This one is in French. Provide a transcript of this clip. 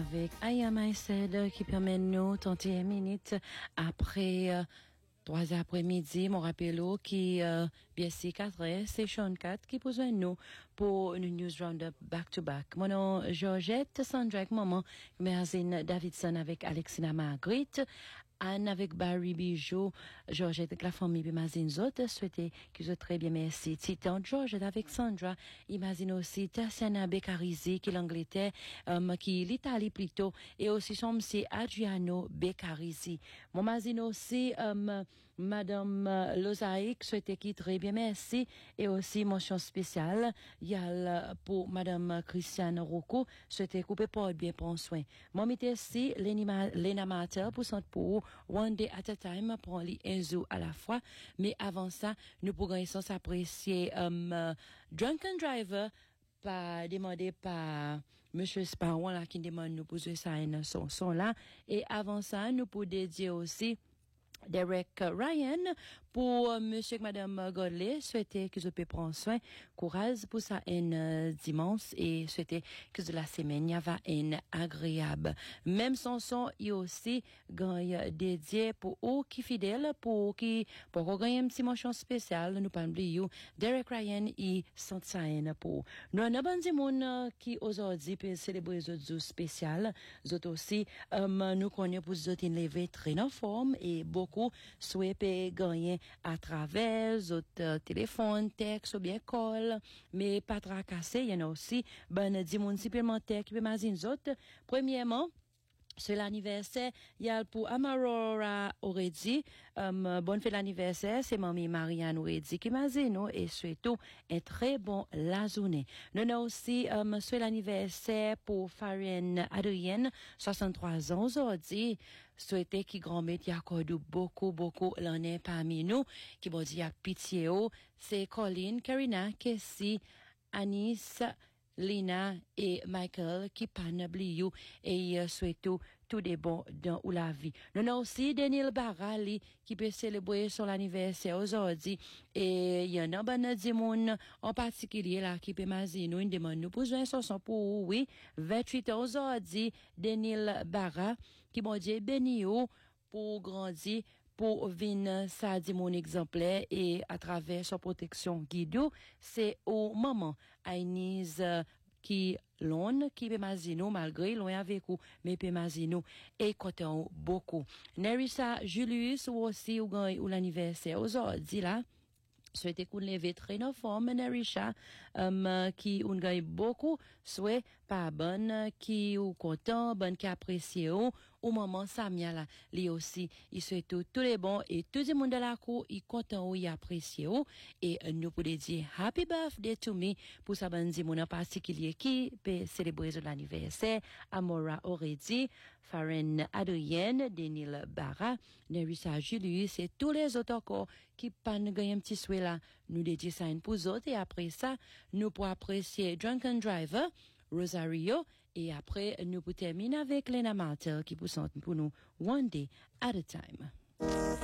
avec I Am I Said qui permet nous 31 minutes après 3 après-midi, mon rappel qui bien si 4 heures, c'est Sean 4 qui pose nous pour une news roundup back to back. Mon nom Georgette Sandra maman Merzine Davidson avec Alexina Marguerite. Anne avec Barry Bijou, Georgette avec la famille Imagine Zot, souhaitez qu'ils soient très bien, merci. Titan Georgette avec Sandra, imagine aussi Tatiana Beccarizi qui l'Angleterre, qui l'Italie plutôt, et aussi son monsieur Adriano Beccarizi. Mon imagine aussi, Madame Lozaïque, souhaitez qu'ils très bien, merci, et aussi mention spéciale, il y a pour Madame Christiane Rocco, souhaitez couper pour bien prendre soin. Mon métier ici, Lena Martel, pour son pour One Day at a Time, pour les Enzo à la fois. Mais avant ça, nous pourrons s'apprécier Drunken Driver, pas demandé par Monsieur Sparrow là qui demande nous poser ça une son là. Et avant ça, nous pourrons dédier aussi Derek Ryan pour monsieur et madame Godley, souhaiter que je peux prendre soin, courage pour ça dimanche et souhaiter que la semaine y va agréable. Même son y aussi gagne dédié pour eux qui fidèle pour gagner un petit mention spécial, nous pas oublier Derek Ryan et Santaine pour nous un bon monde qui aujourd'hui peut célébrer ce jour spécial, autres aussi nous connaissons pour autres lever très en forme et beaucoup souhaitent gagner à travers autres téléphones, textes ou bien call, mais pas tracasser, il y en a aussi ben des monde supplémentaires qui peut imaginer autres. Premièrement, c'est l'anniversaire, il y a pour Amarora Oredi, bonne fête l'anniversaire, c'est mamie Marianne Oredi qui m'a dit, nous, et surtout, un très bon la journée. Nous avons aussi, c'est l'anniversaire pour Farine Adrienne, 63 ans aujourd'hui, souhaiter qui grand-mère y accorde beaucoup l'année parmi nous, qui vont dire pitié, c'est Colleen, Karina, Kessie, Anis, Lina et Michael qui panoublient et surtout tout des bons dans la vie. Nous avons aussi Daniel Barali qui peut célébrer son anniversaire aujourd'hui et il y en a ben du monde en particulier là qui peut m'azier nous une demande nous pour jouer son pour oui 28 ans aujourd'hui Daniel Barra qui bon Dieu béni pour grandir pour venir ça dit mon exemplaire et à travers sa protection guido c'est au moment Aïnise qui l'on qui peut mazino malgré loin avec vous mais peut mazino et content beaucoup Nerissa Julius ou aussi ou l'anniversaire aujourd'hui là souhaitez qu'on lève très en forme Nerissa qui on gagne beaucoup souhait pas bonne qui ou content bonne qui apprécié au moment Samia là lui aussi il souhaite tous les bons et tout le monde de la cour il content ou il apprécié et nous pouvons dire happy birthday to me pour sa bonne mon en particulier qui peut célébrer l'anniversaire Amora Oredi Farine Adrienne Daniel Barra Nerissa Julius et tous les autres encore qui pas gagner un petit souhait là nous dédier ça une pour autres et après ça nous pour apprécier Drunken Driver Rosario et après nous pour terminer avec Lena Martel qui pour nous One Day at a Time.